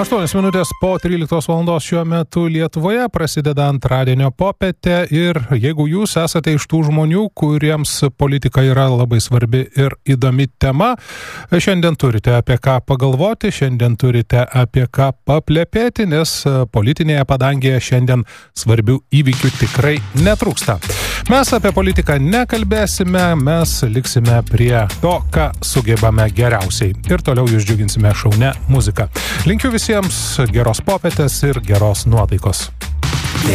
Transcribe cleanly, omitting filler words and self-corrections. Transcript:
8 minutės po 13 valandos šiuo metu Lietuvoje prasideda antradienio popietė ir jeigu jūs esate iš tų žmonių, kuriems politika yra labai svarbi ir įdomi tema, šiandien turite apie ką pagalvoti, šiandien turite apie ką paplepėti, nes politinėje padangėje šiandien svarbių įvykių tikrai netrūksta. Mes apie politiką nekalbėsime, mes liksime prie to, ką sugebame geriausiai ir toliau jūs džiuginsime šaunia muzika. Linkiu visiems geros popietės ir geros nuotaikos.